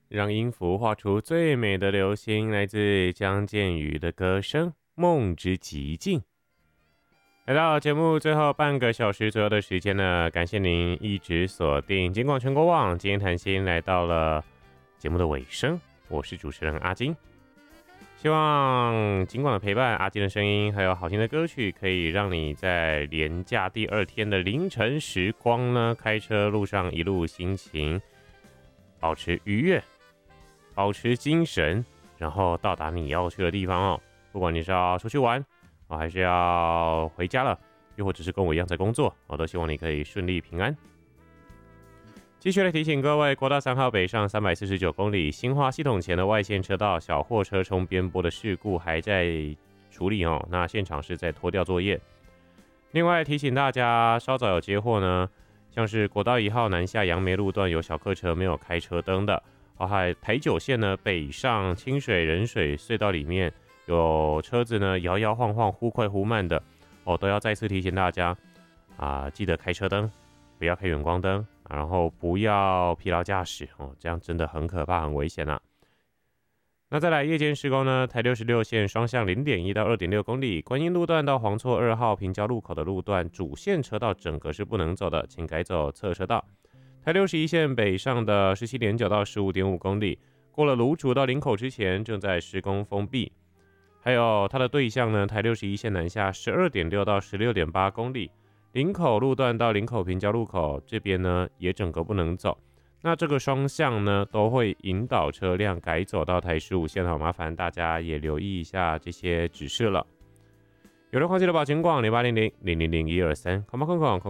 让音符画出最美的流星，来自江建宇的歌声《梦之极境》。来到节目最后半个小时左右的时间呢，感谢您一直锁定金广全国网。今天谈心来到了节目的尾声，我是主持人阿金。希望金广的陪伴，阿金的声音，还有好听的歌曲，可以让你在连假第二天的凌晨时光呢，开车路上一路心情保持愉悦，保持精神，然后到达你要去的地方哦。不管你是要出去玩，还是要回家了，又或者是跟我一样在工作，我都希望你可以顺利平安。继续来提醒各位，国道3号北上349公里新化系统前的外线车道小货车冲边坡的事故还在处理哦，那现场是在拖吊作业。另外提醒大家，稍早有接获呢，像是国道1号南下杨梅路段有小客车没有开车灯的，还台九线呢北上清水仁水隧道里面有车子呢摇摇晃晃忽快忽慢的哦，都要再次提醒大家记得开车灯，不要开远光灯，然后不要疲劳驾驶哦，这样真的很可怕很危险啊。那再来夜间施工呢，台66线双向 0.1 到 2.6 公里，观音路段到黄厝2号平交路口的路段主线车道整个是不能走的，请改走侧车道。台61线北上的 17.9 到 15.5 公里，过了芦竹到林口之前正在施工封闭。还有它的对向呢，台61线南下 12.6 到 16.8 公里，林口路段到林口平交路口这边呢也整个不能走。那这个双向呢都会引导车辆改走到台15线，好，麻烦大家也留意一下这些指示了。有人忘记了报警广0800000123，空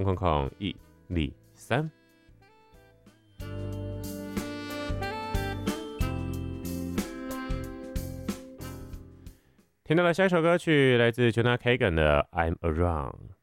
123。听到了下一首歌曲，来自 Jonah Kagan 的 I'm Around。